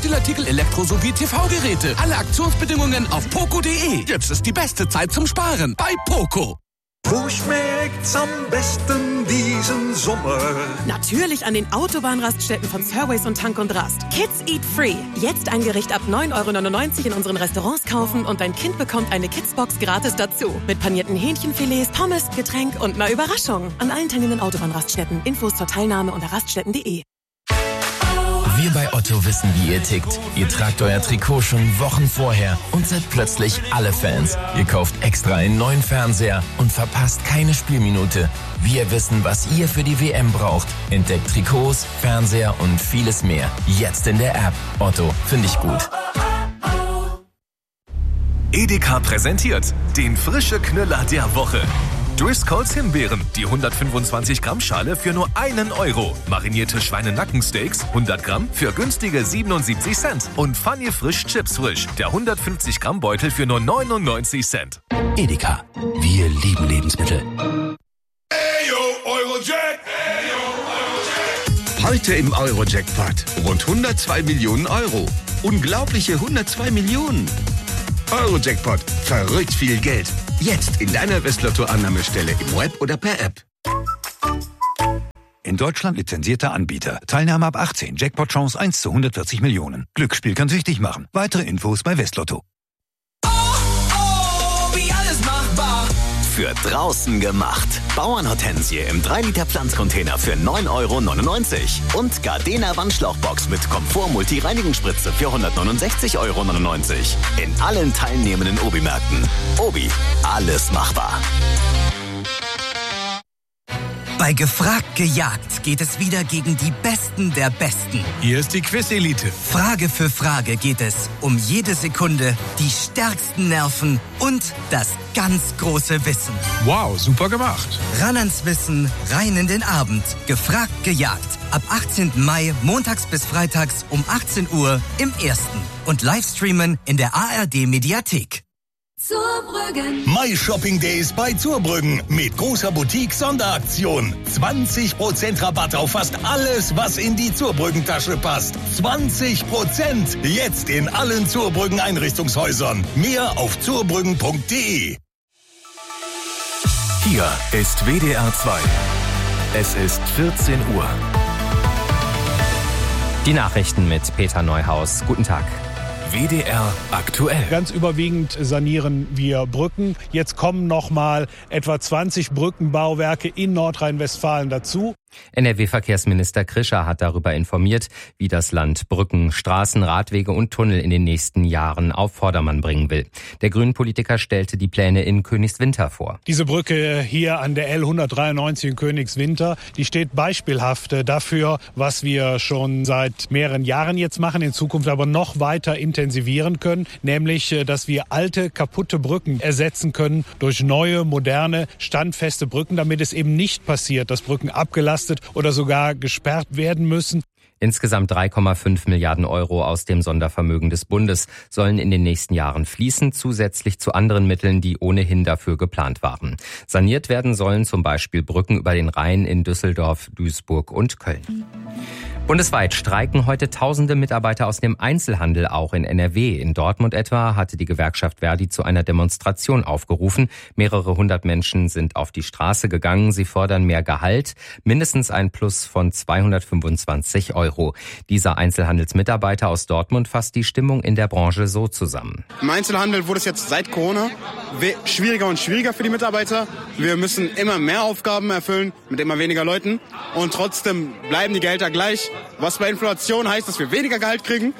Textilartikel, Elektro- sowie TV-Geräte. Alle Aktionsbedingungen auf poco.de. Jetzt ist die beste Zeit zum Sparen bei Poco. Wo schmeckt's am besten diesen Sommer? Natürlich an den Autobahnraststätten von Surways und Tank und Rast. Kids Eat Free. Jetzt ein Gericht ab 9,99 € in unseren Restaurants kaufen und dein Kind bekommt eine Kidsbox gratis dazu. Mit panierten Hähnchenfilets, Pommes, Getränk und einer Überraschung. An allen teilnehmenden Autobahnraststätten. Infos zur Teilnahme unter raststätten.de. Wir bei Otto wissen, wie ihr tickt. Ihr tragt euer Trikot schon Wochen vorher und seid plötzlich alle Fans. Ihr kauft extra einen neuen Fernseher und verpasst keine Spielminute. Wir wissen, was ihr für die WM braucht. Entdeckt Trikots, Fernseher und vieles mehr. Jetzt in der App. Otto, finde ich gut. Edeka präsentiert den frische Knüller der Woche. Driscolls Himbeeren, die 125 Gramm Schale für nur 1 €. Marinierte Schweinenackensteaks, 100 Gramm für günstige 77 Cent. Und Funny Frisch Chips Frisch, der 150 Gramm Beutel für nur 99 Cent. Edeka, wir lieben Lebensmittel. Heute im Euro-Jackpot rund 102 Millionen €. Unglaubliche 102 Millionen. Euro-Jackpot, verrückt viel Geld. Jetzt in deiner Westlotto-Annahmestelle im Web oder per App. In Deutschland lizenzierter Anbieter. Teilnahme ab 18. Jackpot-Chance 1 zu 140 Millionen. Glücksspiel kann süchtig machen. Weitere Infos bei Westlotto. Wie alles machbar. Für draußen gemacht. Bauernhortensie im 3-Liter Pflanzcontainer für 9,99 € und Gardena Wandschlauchbox mit Komfort-Multi-Reinigungsspritze für 169,99 € in allen teilnehmenden Obi-Märkten. Obi, alles machbar. Bei Gefragt gejagt geht es wieder gegen die Besten der Besten. Hier ist die Quiz-Elite. Frage für Frage geht es um jede Sekunde, die stärksten Nerven und das ganz große Wissen. Wow, super gemacht. Ran ans Wissen, rein in den Abend. Gefragt gejagt. Ab 18. Mai, montags bis freitags um 18 Uhr im Ersten. Und Livestreamen in der ARD-Mediathek. Zurbrüggen. My Shopping Days bei Zurbrüggen mit großer Boutique-Sonderaktion. 20% Rabatt auf fast alles, was in die Zurbrüggen-Tasche passt. 20%! Jetzt in allen Zurbrüggen Einrichtungshäusern. Mehr auf zurbrüggen.de. Hier ist WDR 2. Es ist 14 Uhr. Die Nachrichten mit Peter Neuhaus. Guten Tag. WDR aktuell. Ganz überwiegend sanieren wir Brücken. Jetzt kommen noch mal etwa 20 Brückenbauwerke in Nordrhein-Westfalen dazu. NRW-Verkehrsminister Krischer hat darüber informiert, wie das Land Brücken, Straßen, Radwege und Tunnel in den nächsten Jahren auf Vordermann bringen will. Der Grünen-Politiker stellte die Pläne in Königswinter vor. Diese Brücke hier an der L193 in Königswinter, die steht beispielhaft dafür, was wir schon seit mehreren Jahren jetzt machen, in Zukunft aber noch weiter intensivieren können, nämlich, dass wir alte, kaputte Brücken ersetzen können durch neue, moderne, standfeste Brücken, damit es eben nicht passiert, dass Brücken abgelastet oder sogar gesperrt werden müssen. Insgesamt 3,5 Milliarden € aus dem Sondervermögen des Bundes sollen in den nächsten Jahren fließen, zusätzlich zu anderen Mitteln, die ohnehin dafür geplant waren. Saniert werden sollen zum Beispiel Brücken über den Rhein in Düsseldorf, Duisburg und Köln. Bundesweit streiken heute tausende Mitarbeiter aus dem Einzelhandel, auch in NRW. In Dortmund etwa hatte die Gewerkschaft Verdi zu einer Demonstration aufgerufen. Mehrere hundert Menschen sind auf die Straße gegangen. Sie fordern mehr Gehalt, mindestens ein Plus von 225 €. Dieser Einzelhandelsmitarbeiter aus Dortmund fasst die Stimmung in der Branche so zusammen. Im Einzelhandel wurde es jetzt seit Corona schwieriger und schwieriger für die Mitarbeiter. Wir müssen immer mehr Aufgaben erfüllen mit immer weniger Leuten und trotzdem bleiben die Gehälter gleich. Was bei Inflation heißt, dass wir weniger Gehalt kriegen.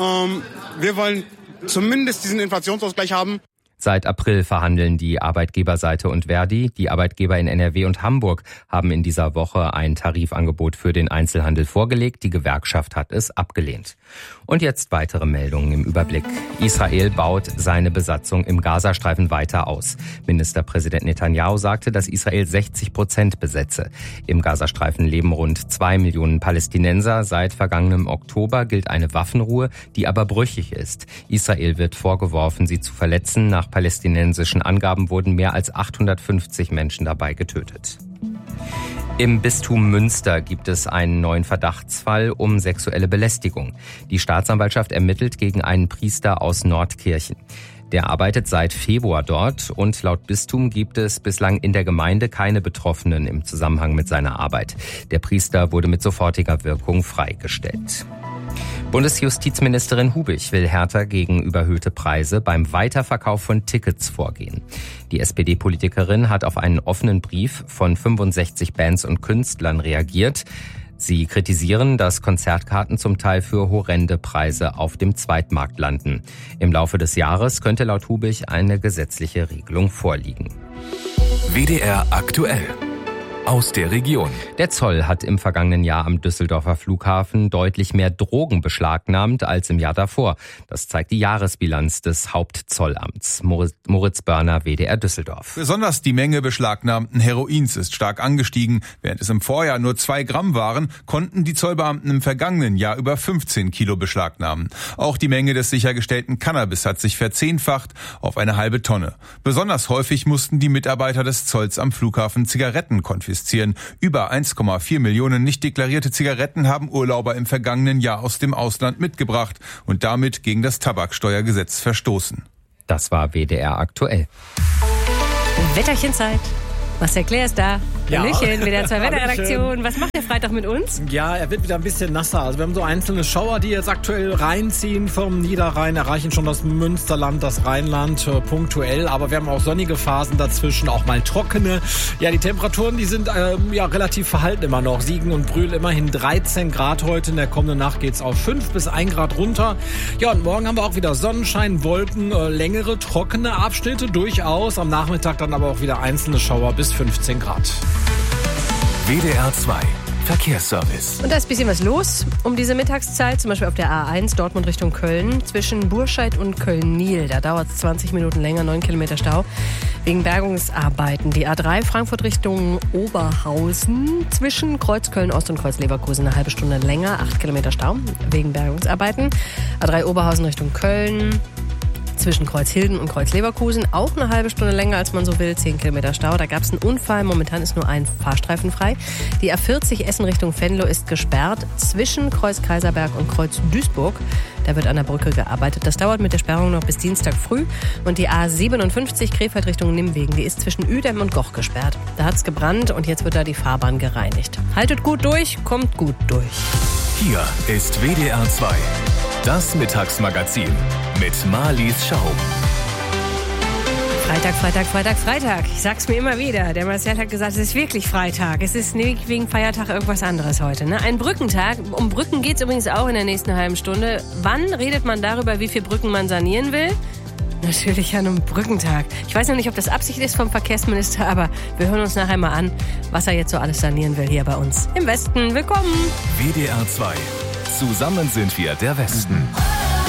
Wir wollen zumindest diesen Inflationsausgleich haben. Seit April verhandeln die Arbeitgeberseite und Verdi. Die Arbeitgeber in NRW und Hamburg haben in dieser Woche ein Tarifangebot für den Einzelhandel vorgelegt. Die Gewerkschaft hat es abgelehnt. Und jetzt weitere Meldungen im Überblick. Israel baut seine Besatzung im Gazastreifen weiter aus. Ministerpräsident Netanyahu sagte, dass Israel 60% besetze. Im Gazastreifen leben rund 2 Millionen Palästinenser. Seit vergangenem Oktober gilt eine Waffenruhe, die aber brüchig ist. Israel wird vorgeworfen, sie zu verletzen. Nach palästinensischen Angaben wurden mehr als 850 Menschen dabei getötet. Im Bistum Münster gibt es einen neuen Verdachtsfall um sexuelle Belästigung. Die Staatsanwaltschaft ermittelt gegen einen Priester aus Nordkirchen. Der arbeitet seit Februar dort und laut Bistum gibt es bislang in der Gemeinde keine Betroffenen im Zusammenhang mit seiner Arbeit. Der Priester wurde mit sofortiger Wirkung freigestellt. Bundesjustizministerin Hubich will härter gegen überhöhte Preise beim Weiterverkauf von Tickets vorgehen. Die SPD-Politikerin hat auf einen offenen Brief von 65 Bands und Künstlern reagiert. Sie kritisieren, dass Konzertkarten zum Teil für horrende Preise auf dem Zweitmarkt landen. Im Laufe des Jahres könnte laut Hubich eine gesetzliche Regelung vorliegen. WDR aktuell. Aus der Region. Der Zoll hat im vergangenen Jahr am Düsseldorfer Flughafen deutlich mehr Drogen beschlagnahmt als im Jahr davor. Das zeigt die Jahresbilanz des Hauptzollamts. Moritz Börner, WDR Düsseldorf. Besonders die Menge beschlagnahmten Heroins ist stark angestiegen. Während es im Vorjahr nur 2 Gramm waren, konnten die Zollbeamten im vergangenen Jahr über 15 Kilo beschlagnahmen. Auch die Menge des sichergestellten Cannabis hat sich verzehnfacht auf eine halbe Tonne. Besonders häufig mussten die Mitarbeiter des Zolls am Flughafen Zigaretten konfiszieren. Über 1,4 Millionen nicht deklarierte Zigaretten haben Urlauber im vergangenen Jahr aus dem Ausland mitgebracht und damit gegen das Tabaksteuergesetz verstoßen. Das war WDR aktuell. Wetterchenzeit. Marcel Claire ist da. Ja. Hallöchen, WDR 2 Wetterredaktion. Was macht der Freitag mit uns? Ja, er wird wieder ein bisschen nasser. Also wir haben so einzelne Schauer, die jetzt aktuell reinziehen vom Niederrhein, erreichen schon das Münsterland, das Rheinland punktuell. Aber wir haben auch sonnige Phasen dazwischen, auch mal trockene. Ja, die Temperaturen, die sind relativ verhalten immer noch. Siegen und Brühl immerhin 13 Grad heute. In der kommenden Nacht geht's auf 5 bis 1 Grad runter. Ja, und morgen haben wir auch wieder Sonnenschein, Wolken, längere, trockene Abschnitte durchaus. Am Nachmittag dann aber auch wieder einzelne Schauer bis 15 Grad. WDR 2 Verkehrsservice. Und da ist ein bisschen was los um diese Mittagszeit, zum Beispiel auf der A1 Dortmund Richtung Köln, zwischen Burscheid und Köln-Niel. Da dauert es 20 Minuten länger, 9 Kilometer Stau, wegen Bergungsarbeiten. Die A3 Frankfurt Richtung Oberhausen, zwischen Kreuz Köln-Ost und Kreuz Leverkusen eine halbe Stunde länger, 8 Kilometer Stau, wegen Bergungsarbeiten. A3 Oberhausen Richtung Köln, zwischen Kreuzhilden und Kreuz Leverkusen auch eine halbe Stunde länger, als man so will, 10 Kilometer Stau. Da gab es einen Unfall, momentan ist nur ein Fahrstreifen frei. Die A40 Essen Richtung Venlo ist gesperrt, zwischen Kreuz Kaiserberg und Kreuz Duisburg. Da wird an der Brücke gearbeitet. Das dauert mit der Sperrung noch bis Dienstag früh. Und die A57 Krefeld Richtung Nimwegen, die ist zwischen Uedem und Goch gesperrt. Da hat es gebrannt und jetzt wird da die Fahrbahn gereinigt. Haltet gut durch, kommt gut durch. Hier ist WDR 2. Das Mittagsmagazin mit Marlies Schau. Freitag. Ich sag's mir immer wieder. Der Marcel hat gesagt, es ist wirklich Freitag. Es ist nicht wegen Feiertag irgendwas anderes heute. Ne? Ein Brückentag. Um Brücken geht's übrigens auch in der nächsten halben Stunde. Wann redet man darüber, wie viele Brücken man sanieren will? Natürlich an einem Brückentag. Ich weiß noch nicht, ob das Absicht ist vom Verkehrsminister, aber wir hören uns nachher mal an, was er jetzt so alles sanieren will hier bei uns im Westen. Willkommen! WDR 2. Zusammen sind wir der Westen.